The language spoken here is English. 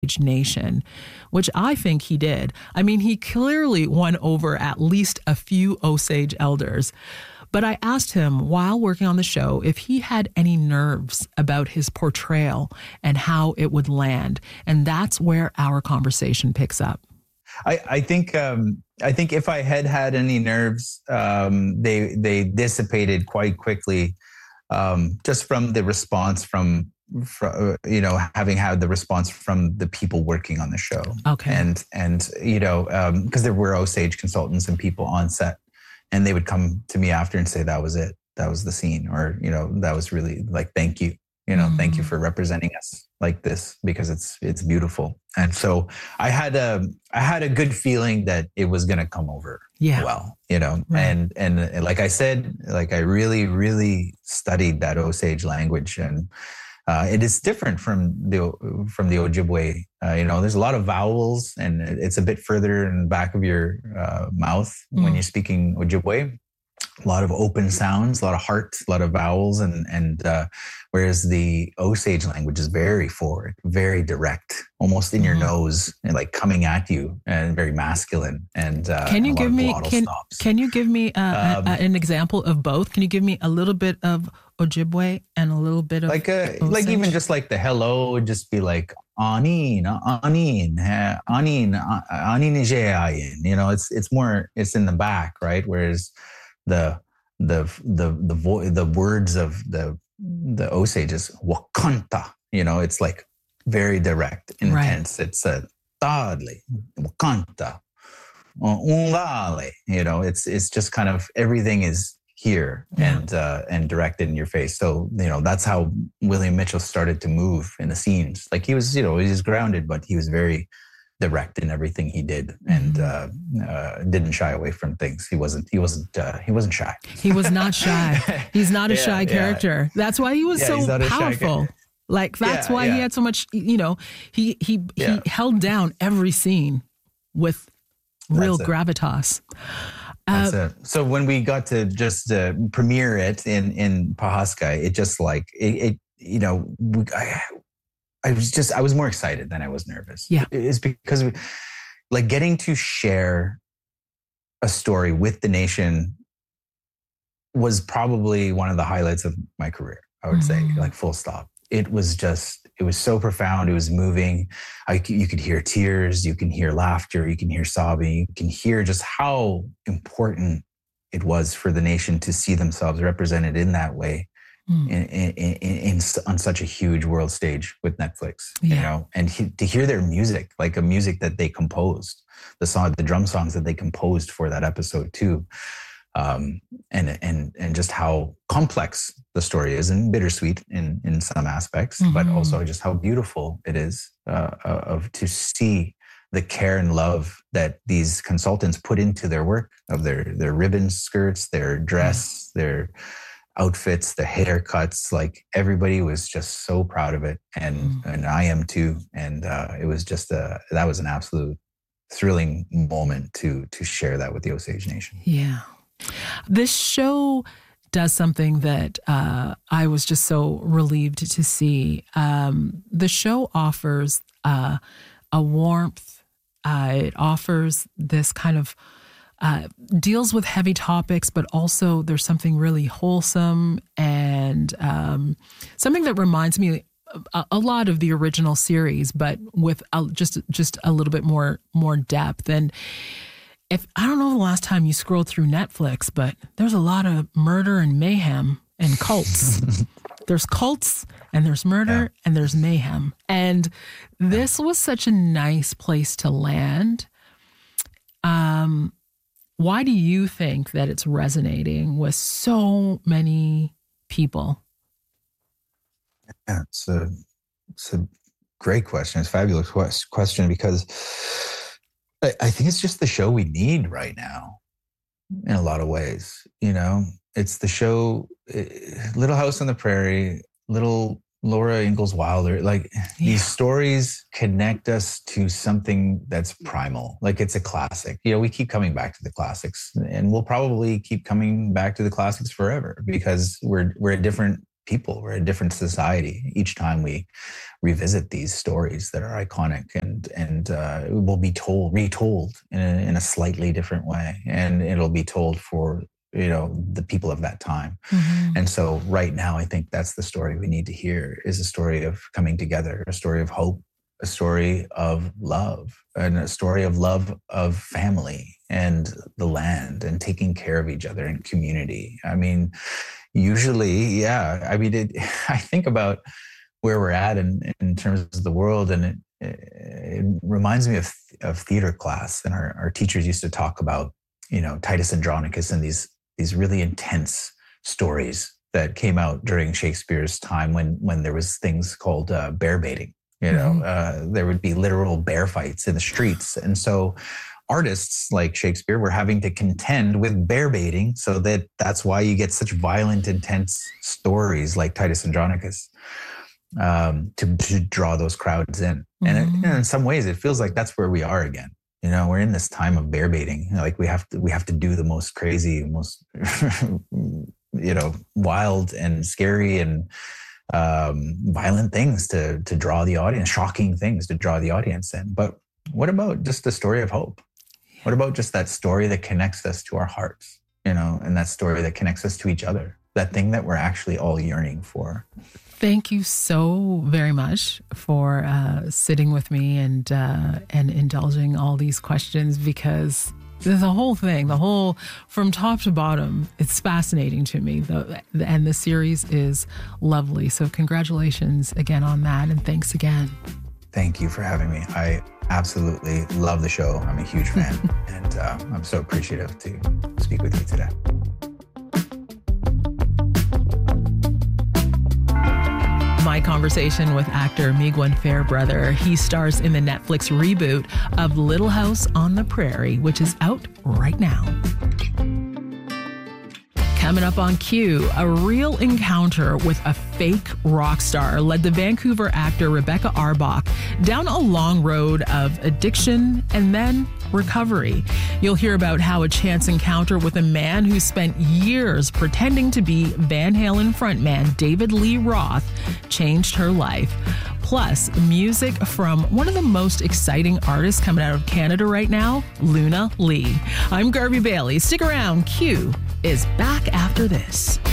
Nation, which I think he did. I mean, he clearly won over at least a few Osage elders. But I asked him while working on the show if he had any nerves about his portrayal and how it would land. And that's where our conversation picks up. I think if I had any nerves, they dissipated quite quickly, just from the response from having had the response from the people working on the show. Okay. And because there were Osage consultants and people on set, and they would come to me after and say, that was it. That was the scene. Or, that was really like, thank you. Thank you for representing us like this, because it's beautiful. And so I had a good feeling that it was going to come over well, right. And like I said, like I really, really studied that Osage language, and it is different from the Ojibwe. There's a lot of vowels, and it's a bit further in the back of your mouth when you're speaking Ojibwe. A lot of open sounds, a lot of heart, a lot of vowels, and whereas the Osage language is very forward, very direct, almost in your nose, and like coming at you, and very masculine. And can you give me an example of both? Can you give me a little bit of Ojibwe and a little bit of like even just like the hello would just be like anin, it's more, it's in the back, right? Whereas the words of the Osage is wakanta, it's like very direct, intense. Right. It's a tadle, wakanta, ungale, it's just kind of everything is here and directed in your face. So, that's how William Mitchell started to move in the scenes. Like he was, he was grounded, but he was very direct in everything he did, and didn't shy away from things. He wasn't shy. He was not shy. He's not a shy character. That's why he was so powerful. Like that's why he had so much, he held down every scene with real gravitas. That's it. So when we got to just premiere it in Pawhuska, it just like I was more excited than I was nervous. Yeah. It's because like getting to share a story with the nation was probably one of the highlights of my career. I would say, like full stop. It was so profound. It was moving. You could hear tears, you can hear laughter, you can hear sobbing, you can hear just how important it was for the nation to see themselves represented in that way. On such a huge world stage with Netflix, and to hear their music, like a music that they composed, the drum songs that they composed for that episode too, and just how complex the story is and bittersweet in some aspects, but also just how beautiful it is to see the care and love that these consultants put into their work, of their ribbon skirts, their dress, their outfits, the haircuts. Like everybody was just so proud of it, and I am too. And it was just that was an absolute thrilling moment to share that with the Osage Nation. Yeah, this show does something that I was just so relieved to see. The show offers a warmth. It offers this kind of deals with heavy topics, but also there's something really wholesome and something that reminds me a lot of the original series, but with just a little bit more depth. And if I don't know the last time you scrolled through Netflix, but there's a lot of murder and mayhem and cults. There's cults and there's murder and there's mayhem. And this was such a nice place to land. Why do you think that it's resonating with so many people? Yeah, it's a great question. It's a fabulous question, because I think it's just the show we need right now in a lot of ways. It's the show, Little House on the Prairie, Little Laura Ingalls Wilder, like these stories connect us to something that's primal. Like it's a classic. We keep coming back to the classics, and we'll probably keep coming back to the classics forever, because we're a different people. We're a different society each time we revisit these stories that are iconic, and it will be retold in a slightly different way, and it'll be told for the people of that time. Mm-hmm. And so right now, I think that's the story we need to hear, is a story of coming together, a story of hope, a story of love, and a story of love of family and the land and taking care of each other and community. I mean, usually, I think about where we're at in terms of the world, and it reminds me of theater class. And our teachers used to talk about, Titus Andronicus and these really intense stories that came out during Shakespeare's time when there was things called bear baiting. There would be literal bear fights in the streets. And so artists like Shakespeare were having to contend with bear baiting, so that's why you get such violent, intense stories like Titus Andronicus, to draw those crowds in. Mm-hmm. And in some ways, it feels like that's where we are again. We're in this time of bear baiting. Like we have to do the most crazy, most wild and scary and violent things to draw the audience, shocking things to draw the audience in. But what about just the story of hope? What about just that story that connects us to our hearts, and that story that connects us to each other, that thing that we're actually all yearning for? Thank you so very much for sitting with me and indulging all these questions, because the whole thing, from top to bottom, it's fascinating to me. And the series is lovely. So congratulations again on that. And thanks again. Thank you for having me. I absolutely love the show. I'm a huge fan. And I'm so appreciative to speak with you today. My conversation with actor Migwen Fairbrother. He stars in the Netflix reboot of Little House on the Prairie, which is out right now. Coming up on Q, a real encounter with a fake rock star led the Vancouver actor Rebecca Arbach down a long road of addiction and then recovery. You'll hear about how a chance encounter with a man who spent years pretending to be Van Halen frontman David Lee Roth changed her life. Plus, music from one of the most exciting artists coming out of Canada right now, Luna Lee. I'm Garvey Bailey. Stick around. Q is back after this.